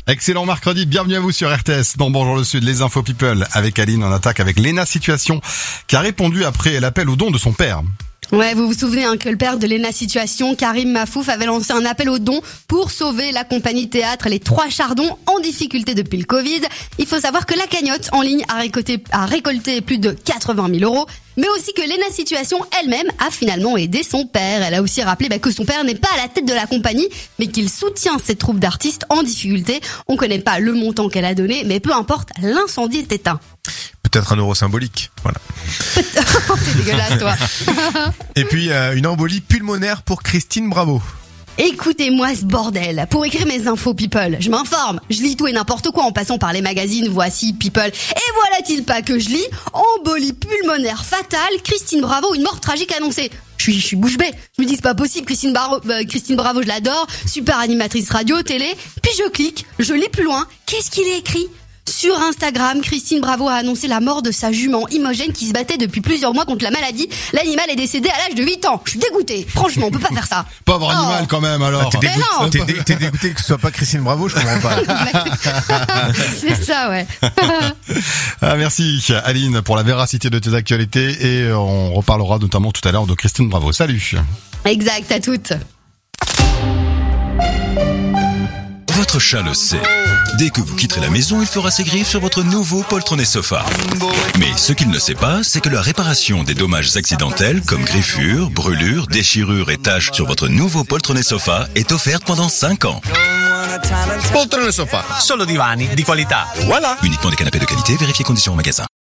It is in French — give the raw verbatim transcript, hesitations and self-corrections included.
Excellent mercredi, bienvenue à vous sur R T S. Dans Bonjour le Sud, les infos people avec Aline. On attaque avec Léna Situation qui a répondu après l'appel au don de son père. Ouais, vous vous souvenez hein, que le père de Léna Situation, Karim Mafouf, avait lancé un appel aux dons pour sauver la compagnie théâtre Les Trois Chardons en difficulté depuis le Covid. Il faut savoir que la cagnotte en ligne a récolté, a récolté plus de quatre-vingt mille euros. Mais aussi que Léna Situation elle-même a finalement aidé son père. Elle a aussi rappelé bah, que son père n'est pas à la tête de la compagnie, mais qu'il soutient cette troupe d'artistes en difficulté. On connaît pas le montant qu'elle a donné, mais peu importe, l'incendie est éteint. Peut-être un euro symbolique, voilà. C'est dégueulasse, toi. Et puis, euh, une embolie pulmonaire pour Christine Bravo. Écoutez-moi ce bordel. Pour écrire mes infos people, je m'informe, je lis tout et n'importe quoi en passant par les magazines Voici, People. Et voilà-t-il pas que je lis embolie pulmonaire fatale, Christine Bravo, une mort tragique annoncée. Je suis, je suis bouche bée. Je me dis c'est pas possible, Christine Bravo, euh, Christine Bravo, je l'adore, super animatrice radio, télé. Puis je clique, je lis plus loin. Qu'est-ce qu'il est écrit ? Sur Instagram, Christine Bravo a annoncé la mort de sa jument Imogène qui se battait depuis plusieurs mois contre la maladie. L'animal est décédé à l'âge de huit ans. Je suis dégoûtée. Franchement, on peut pas faire ça. Pauvre Oh. animal quand même alors. T'es Mais dégoûté, non. t'es dé- t'es dégoûté que ce soit pas Christine Bravo, je comprends pas. C'est ça, ouais. Ah, merci Aline pour la véracité de tes actualités et on reparlera notamment tout à l'heure de Christine Bravo. Salut. Exact, à toutes. Votre chat le sait. Dès que vous quitterez la maison, il fera ses griffes sur votre nouveau poltronné sofa. Mais ce qu'il ne sait pas, c'est que la réparation des dommages accidentels comme griffures, brûlures, déchirures et taches sur votre nouveau poltronné sofa est offerte pendant cinq ans. Poltrone sofa, solo divani di qualità. Voilà. Uniquement des canapés de qualité, vérifiez conditions en magasin.